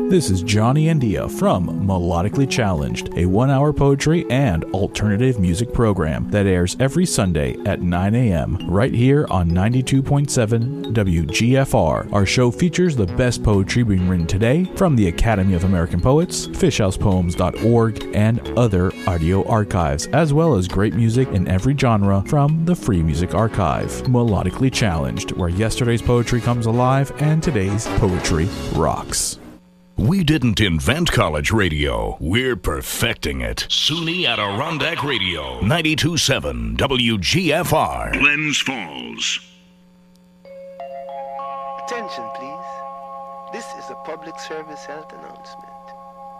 This is Johnny India from Melodically Challenged, a 1-hour poetry and alternative music program that airs every Sunday at 9 a.m. right here on 92.7 WGFR. Our show features the best poetry being written today from the Academy of American Poets, fishhousepoems.org, and other audio archives, as well as great music in every genre from the Free Music Archive. Melodically Challenged, where yesterday's poetry comes alive and today's poetry rocks. We didn't invent college radio. We're perfecting it. SUNY Adirondack Radio, 92.7 WGFR. Glens Falls. Attention, please. This is a public service health announcement.